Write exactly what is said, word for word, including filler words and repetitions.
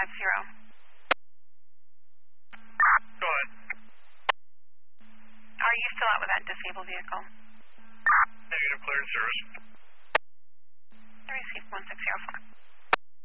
five zero. Go ahead. Are you still out with that disabled vehicle? Negative, cleared service. I received one six zero four.